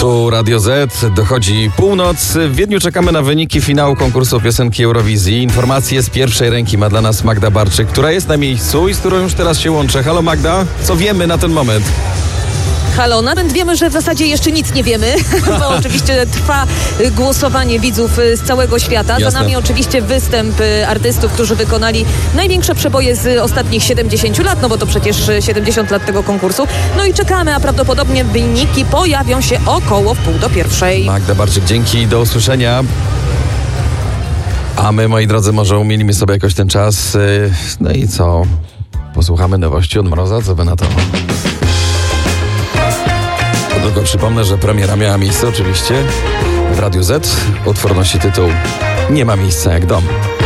Tu Radio Z, dochodzi północ. W Wiedniu czekamy na wyniki finału konkursu piosenki Eurowizji. Informacje z pierwszej ręki ma dla nas Magda Barczyk, która jest na miejscu i z którą już teraz się łączę. Halo Magda, co wiemy na ten moment? Halo, nawet wiemy, że w zasadzie jeszcze nic nie wiemy, bo oczywiście trwa głosowanie widzów z całego świata. Jasne. Za nami oczywiście występ artystów, którzy wykonali największe przeboje z ostatnich 70 lat, no bo to przecież 70 lat tego konkursu. No i czekamy, a prawdopodobnie wyniki pojawią się około 12:30. Magda Barczyk, dzięki i do usłyszenia. A my, moi drodzy, może umilimy sobie jakoś ten czas. No i co? Posłuchamy nowości od Mroza, co by na to? Tylko przypomnę, że premiera miała miejsce oczywiście w Radiu Z. Utwór nosi tytuł Nie ma miejsca jak dom.